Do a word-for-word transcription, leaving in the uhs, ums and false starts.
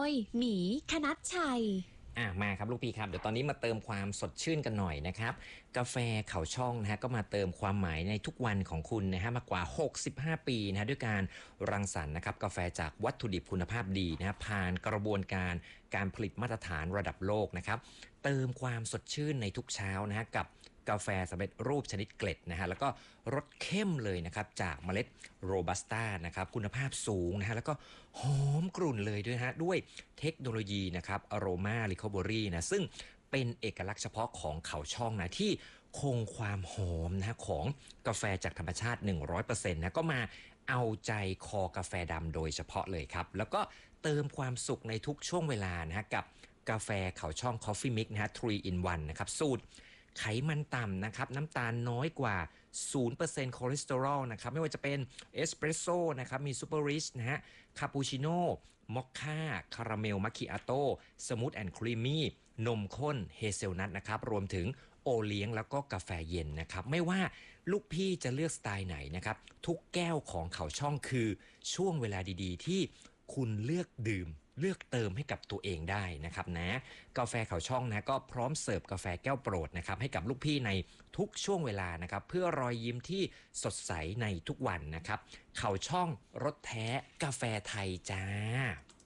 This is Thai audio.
ยหมีคณัชชัยอ่ะมาครับลูกพี่ครับเดี๋ยวตอนนี้มาเติมความสดชื่นกันหน่อยนะครับกาแฟเขาช่องนะฮะก็มาเติมความหมายในทุกวันของคุณนะฮะมากว่าหกสิบห้าปีนะฮะด้วยการรังสรรค์นะครับกาแฟจากวัตถุดิบคุณภาพดีนะฮะผ่านกระบวนการการผลิตมาตรฐานระดับโลกนะครับเติมความสดชื่นในทุกเช้านะฮะกับกาแฟสำเร็จรูปชนิดเกล็ดนะฮะแล้วก็รสเข้มเลยนะครับจากเมล็ดโรบัสต้านะครับคุณภาพสูงนะฮะแล้วก็หอมกรุ่นเลยด้วยฮะด้วยเทคโนโลยีนะครับอโรมาริคอเบอรี่นะซึ่งเป็นเอกลักษณ์เฉพาะของเขาช่องนะที่คงความหอมนะของกาแฟจากธรรมชาติ หนึ่งร้อยเปอร์เซ็นต์ นะก็มาเอาใจคอกาแฟดำโดยเฉพาะเลยครับแล้วก็เติมความสุขในทุกช่วงเวลานะฮะกับกาแฟเขาช่อง Coffee Mix นะฮะ ทรี อิน วัน นะครับสูตรไขมันต่ำนะครับน้ำตาลน้อยกว่า ศูนย์เปอร์เซ็นต์ คอเลสเตอรอลนะครับไม่ว่าจะเป็นเอสเปรสโซ่นะครับมีซูเปอร์ริชนะฮะคาปูชิโน่มอคค่าคาราเมลมัคคิอาโต้สมูทแอนด์ครีมมี่นมข้นเฮเซลนัทนะครับรวมถึงโอเลี้ยงแล้วก็กาแฟเย็นนะครับไม่ว่าลูกพี่จะเลือกสไตล์ไหนนะครับทุกแก้วของเขาช่องคือช่วงเวลาดีๆที่คุณเลือกดื่มเลือกเติมให้กับตัวเองได้นะครับนะกาแฟเขาช่องนะก็พร้อมเสิร์ฟกาแฟแก้วโปรดนะครับให้กับลูกพี่ในทุกช่วงเวลานะครับเพื่อรอยยิ้มที่สดใสในทุกวันนะครับเขาช่องรสแท้กาแฟไทยจ้า